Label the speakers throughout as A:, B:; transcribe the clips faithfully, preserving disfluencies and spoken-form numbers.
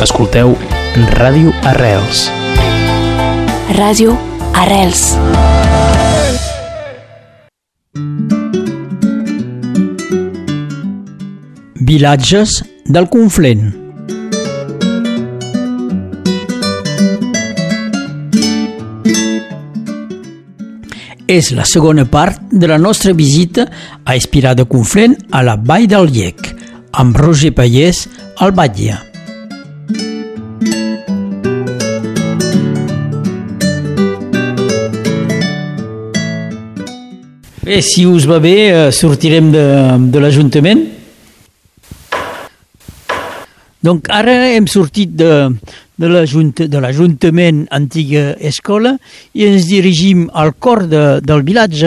A: Escolteu Ràdio Arrels.
B: Ràdio Arrels.
C: Vilatges del Conflent. És la segona part de la nostra visita a Espirà de Conflent a la Vall del Llec, amb Roger Pallés al batlle. Bé, si us va bé, sortirem de, de l'Ajuntament. Donc ara hem sortit de, de l'Ajuntament Antiga Escola i ens dirigim al cor de, del vilatge.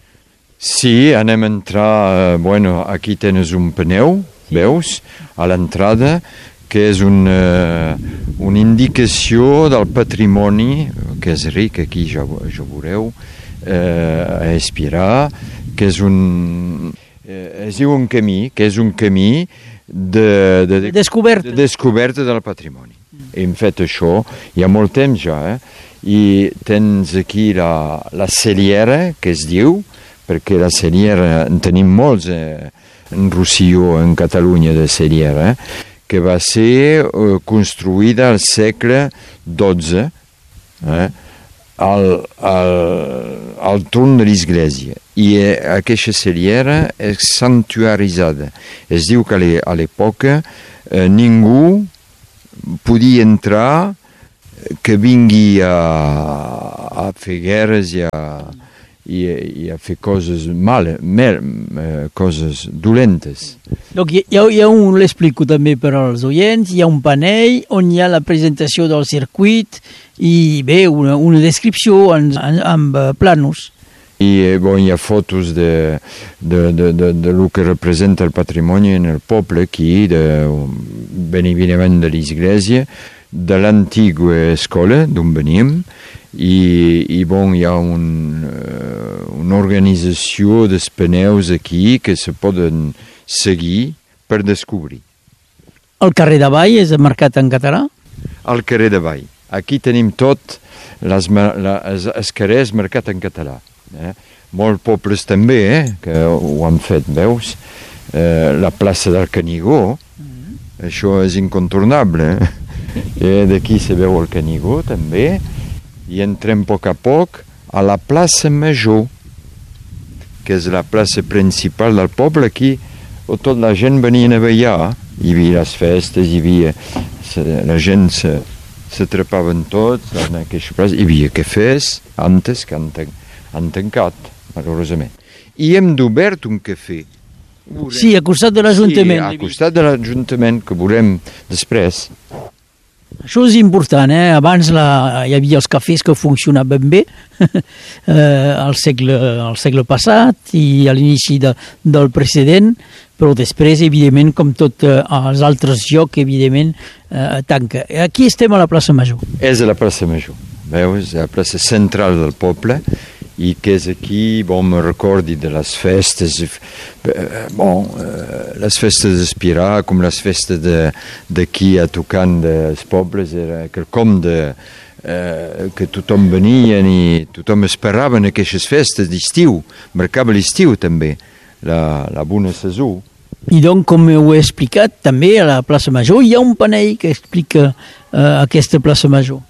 D: Sí, anem a entrar, eh, bueno, aquí tens un peneu, veus, a l'entrada, que és una, una indicació del patrimoni, que és ric, aquí ja, ja veureu, eh, a Espirà, que és un, eh, es diu un camí, que és un camí de, de, de,
C: descoberta.
D: de descoberta del patrimoni. Hem fet això, hi ha molt temps ja, eh? I tens aquí la, la celiera, que es diu, perquè la celiera, en tenim molts eh, en Rosselló, en Catalunya, de celiera, eh? Que va ser eh, construïda al segle dotze, eh? al, al, al torn de l'església. I eh, aquesta celiera és santuaritzada. Es diu que a l'època eh, ningú podia entrar que vingui a, a fer guerres i a, i, i a fer coses mal, mer, coses dolentes.
C: Donc, hi ha, hi ha un, l'explico també per als oients, hi ha un panell on hi ha la presentació del circuit i bé, una, una descripció en, en, amb planos.
D: I bon, hi ha fotos de, de, de, de, de lo que representa el patrimoni en el poble aquí, de, ben evidentment de l'església, de l'antiga escola d'on venim, i, i bon, hi ha un, uh, una organització dels peneus aquí que se poden seguir per descobrir.
C: El carrer de Vall és marcat en català?
D: El carrer de Vall. Aquí tenim tot les, les, els carrers marcat en català. Eh? Molts pobles també, eh? Que ho han fet, veus? Eh, la plaça del Canigó, mm-hmm. Això és incontornable. Eh? D'aquí se veu el Canigó també, i entrem a poc a poc a la plaça Major, que és la plaça principal del poble, aquí on tota la gent venia a ballar, hi havia les festes, hi havia la gent se, se trepaven tots en aquesta plaça, hi havia cafès antes que han tancat han tancat, malauradament. I hem d'obert un cafè.
C: Sí, a costat de l'Ajuntament.
D: Sí, a costat de l'Ajuntament, que veurem després.
C: Això és important, eh? Abans la, hi havia els cafès que funcionaven bé eh, al, segle, al segle passat i a l'inici de, del precedent, però després, evidentment, com tots eh, els altres llocs, evidentment, eh, tanca. Aquí estem a la plaça Major.
D: És a la plaça Major, veus? A la plaça central del poble, i que és aquí, bon, me recordi de les festes, bon, les festes d'Espirà, com les festes d'aquí a tocant dels pobles, era quelcom de, eh, que tothom venia i tothom esperava en aquestes festes d'estiu, marcava l'estiu també, la, la bona saison.
C: I doncs, com ho he explicat, també a la plaça Major hi ha un panell que explica eh, aquesta plaça Major.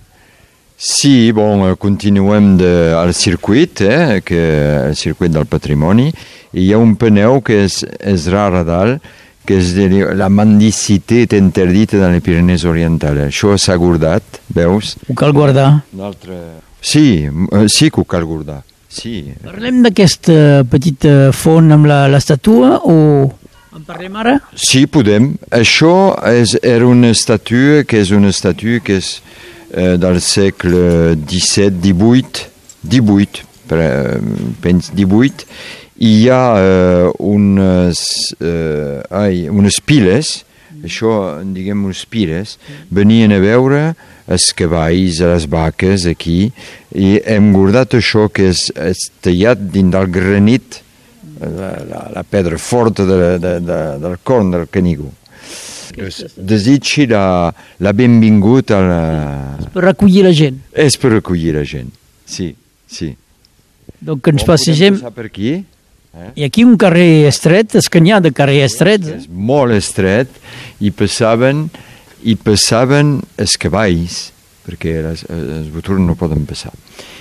D: Sí, bon, continuem de, al circuit, eh, que, el circuit del patrimoni, i hi ha un peneu que és, és rar a dalt, que és de, la mendicitat interdita de les Pyrénées orientals. Això s'ha guardat, veus?
C: Ho cal guardar.
D: Altre... Sí, sí que ho cal guardar. Sí.
C: Parlem d'aquesta petita font amb l'estatua o en parlem ara?
D: Sí, podem. Això és, era una estàtua que és una estàtua que és eh, del segle disset, divuit, divuit, penso divuit, i hi ha eh, unes, eh, ai, unes piles, això en diguem unes piles, venien a veure els cavalls, les vaques aquí, i hem guardat això que és, és tallat dins del granit, la, la, la pedra forta de, de, de, del corn del Canigó.
C: Aquestes.
D: Desitgi la, la benvingut a la...
C: Per recollir la gent.
D: És per recollir la gent, sí, sí.
C: Donc ens
D: On
C: passegem...
D: podem passar per aquí? Eh?
C: I aquí un carrer estret, és que n'hi ha de carrer estrets.
D: És molt estret i passaven, i passaven els cavalls, perquè les, els boturs no poden passar.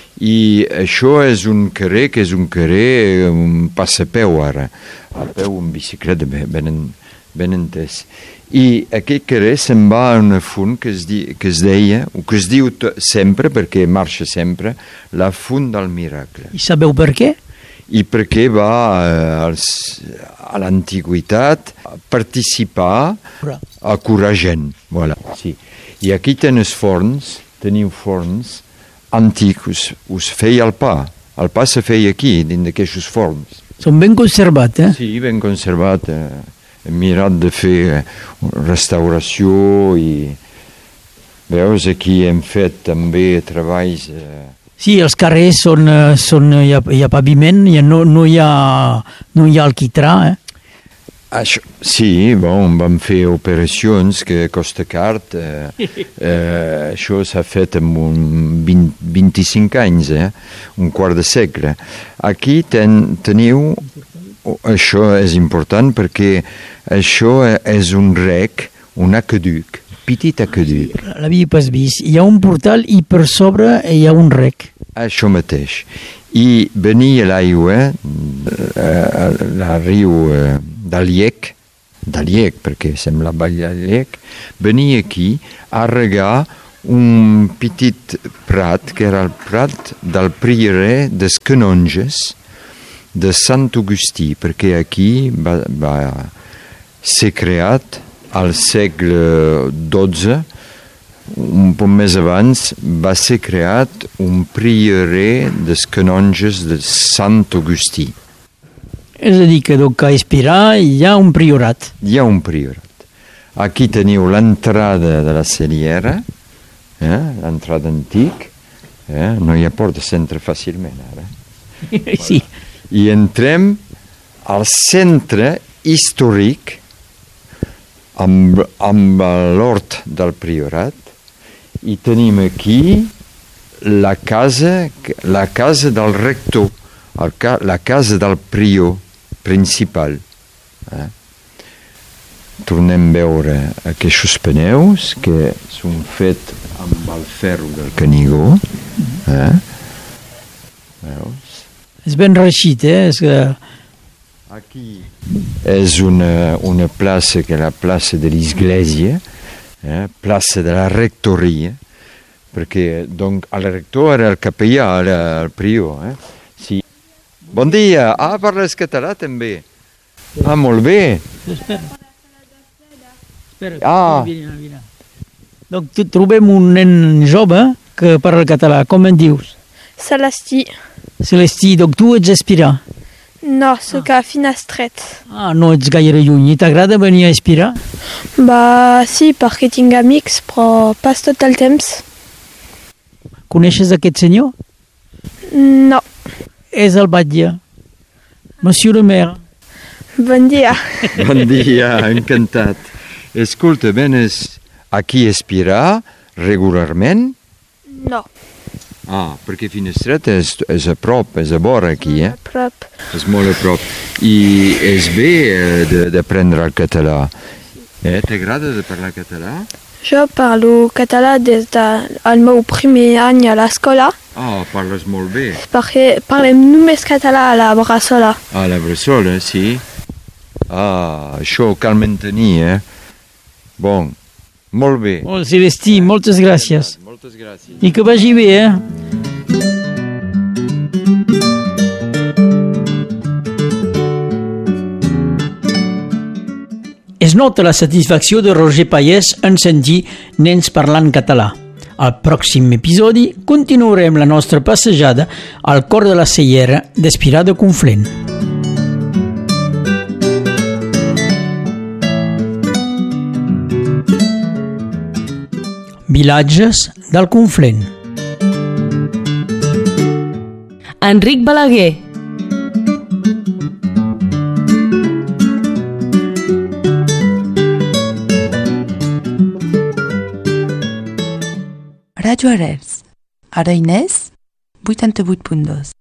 D: I això és un carrer que és un carrer, un passapeu ara, a peu en bicicleta, ben, ben entès. I aquest carrer se'n va a una font que es, di, que es deia, o que es diu sempre, perquè marxa sempre, la font del miracle.
C: I sabeu per què?
D: I perquè va eh, als, a l'antiguitat participar a curar gent. Voilà, sí. I aquí tens forns, teniu forns antics, us, us feia el pa. El pa se feia aquí, dins d'aquests forns.
C: Són ben conservats, eh?
D: Sí, ben conservat. Eh, hem mirat de fer eh, restauració i veus, aquí hem fet també treballs... Eh,
C: Sí, els carrers són, eh, són hi, ha, hi ha paviment, hi ha, no, no, hi ha, no hi ha alquitrà, eh?
D: Això, sí, bon, vam fer operacions que costa car. Eh, eh, això s'ha fet en un vint, vint-i-cinc anys, eh? Un quart de segle. Aquí ten, teniu... Això és important perquè això és un rec, un aqueduc, petit aqueduc.
C: L'havia pas vist. Hi ha un portal i per sobre hi ha un rec.
D: Això mateix. I venia l'aigua, eh, la riu eh, d'Aliec, d'Aliec, perquè sembla Vall d'Aliec, venia aquí a regar un petit prat, que era el prat del priorer des Canonges de Sant Agustí, perquè aquí va, va ser creat al segle dotze, un poc més abans, va ser creat un priorer des Canonges de Sant Agustí.
C: És a dir, que donc, a Espirà hi ha un priorat.
D: Hi ha un priorat. Aquí teniu l'entrada de la Cellera, eh? L'entrada antic, eh? No hi ha porta, s'entra fàcilment ara.
C: Sí.
D: I entrem al centre històric amb, amb l'hort del priorat i tenim aquí la casa, la casa del rector, el, la casa del prior principal. Eh? Tornem a veure aquests peneus que són fets amb el ferro del Canigó. Eh? Veus?
C: És ben reeixit, eh? És que...
D: Aquí és una, una plaça que és la plaça de l'església, eh? Plaça de la rectoria, perquè donc, el rector era el capellà, era el prior. Eh? Sí. Bon dia! Ah, parles català també? Ah, molt bé!
C: Espera. Espera,
D: Ah.
C: vine, vine. Donc, trobem un nen jove que parla català. Com en dius?
E: Celestí.
C: Celestí, donc tu ets Espirà.
E: No, sóc a Finestret.
C: Ah, no ets gaire lluny. I t'agrada venir a Espirà?
E: Bah, sí, perquè tinc amics, però pas tot el temps.
C: Coneixes aquest senyor?
E: No.
C: És el batlle. Monsieur le maire.
E: Bon dia.
D: Bon dia, encantat. Escolta, venes aquí a Espirà regularment?
E: No.
D: Ah, perquè Finestret és, és a prop, és a vora aquí, eh?
E: A prop.
D: És molt a prop. I és bé eh, d'aprendre el català. Eh? T'agrada de parlar català?
E: Jo parlo català des del meu primer any a l'escola,
D: Ah, parles molt bé.
E: perquè parlem només català a la Bressola.
D: A la Bressola, sí. Ah, això cal mantenir, eh? Bon, molt bé.
C: Oh, Celestí, moltes gràcies.
D: Moltes gràcies.
C: I que vagi bé, eh? Es nota la satisfacció de Roger Pallès en sentir nens parlant català. Al pròxim episodi continuarem la nostra passejada al cor de la Cellera d'Espirà de Conflent. Vilatges del Conflent.
B: Enric Balaguer.
F: Radio Arrels, Arenys, vuitanta-vuit punt dos.